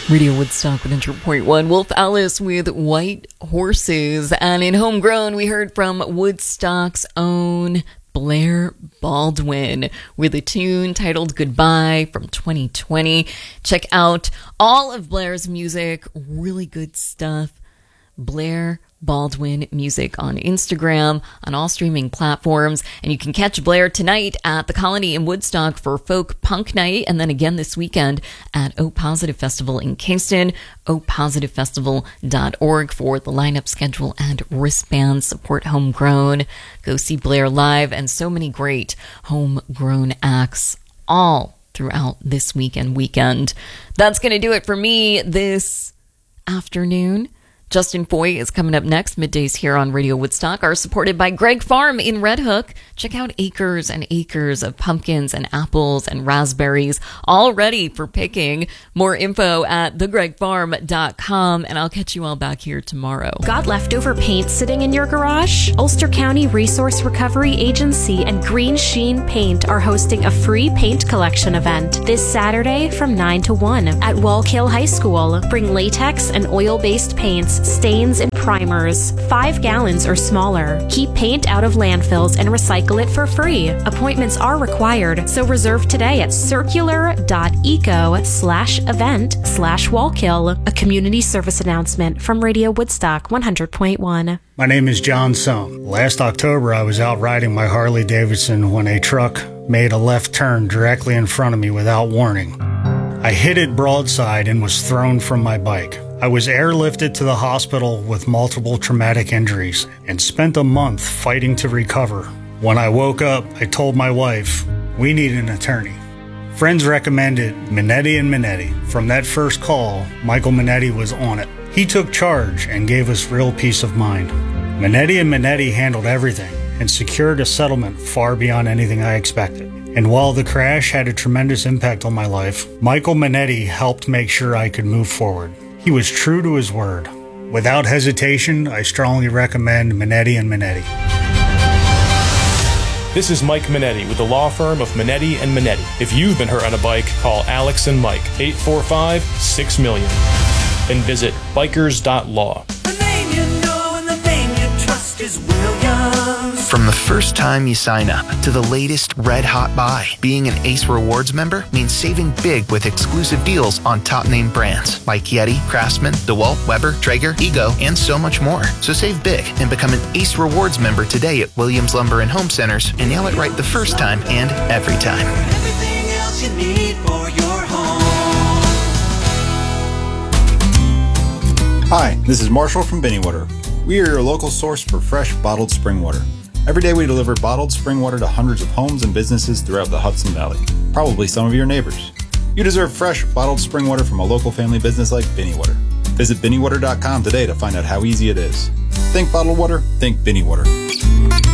Radio Woodstock 100.1. Wolf Alice with White Horses. And in Homegrown, we heard from Woodstock's own Blair Baldwin with a tune titled Goodbye from 2020. Check out all of Blair's music. Really good stuff. Blair Baldwin Music on Instagram, on all streaming platforms. And you can catch Blair tonight at the Colony in Woodstock for Folk Punk Night, and then again this weekend at O Positive Festival in Kingston, opositivefestival.org for the lineup, schedule, and wristbands. Support Homegrown. Go see Blair live, and so many great homegrown acts all throughout this weekend. That's going to do it for me this afternoon. Justin Foy is coming up next. Middays here on Radio Woodstock are supported by Greg Farm in Red Hook. Check out acres and acres of pumpkins and apples and raspberries, all ready for picking. More info at thegregfarm.com, and I'll catch you all back here tomorrow. Got leftover paint sitting in your garage? Ulster County Resource Recovery Agency and Green Sheen Paint are hosting a free paint collection event this Saturday from 9 to 1 at Wallkill High School. Bring latex and oil-based paints, stains, and primers, 5 gallons or smaller. Keep paint out of landfills and recycle it for free. Appointments are required, so reserve today at circular.eco/event/Wallkill. A community service announcement from Radio Woodstock 100.1. My name is John Sohn. Last October, I was out riding my Harley Davidson when a truck made a left turn directly in front of me without warning. I hit it broadside and was thrown from my bike. I was airlifted to the hospital with multiple traumatic injuries and spent a month fighting to recover. When I woke up, I told my wife, we need an attorney. Friends recommended Minetti & Minetti. From that first call, Michael Minetti was on it. He took charge and gave us real peace of mind. Minetti & Minetti handled everything and secured a settlement far beyond anything I expected. And while the crash had a tremendous impact on my life, Michael Minetti helped make sure I could move forward. He was true to his word. Without hesitation, I strongly recommend Minetti & Minetti. This is Mike Minetti with the law firm of Minetti & Minetti. If you've been hurt on a bike, call Alex and Mike, 845-6-MILLION, and visit bikers.law. The name you know and the name you trust is Williams. From the first time you sign up to the latest red-hot buy, being an Ace Rewards member means saving big with exclusive deals on top-name brands like Yeti, Craftsman, DeWalt, Weber, Traeger, Ego, and so much more. So save big and become an Ace Rewards member today at Williams Lumber and Home Centers and nail it right the first time and every time. Everything else you need for your home. Hi, this is Marshall from Binny Water. We are your local source for fresh bottled spring water. Every day we deliver bottled spring water to hundreds of homes and businesses throughout the Hudson Valley, probably some of your neighbors. You deserve fresh bottled spring water from a local family business like Binny Water. Visit BinnyWater.com today to find out how easy it is. Think bottled water, think Binny Water.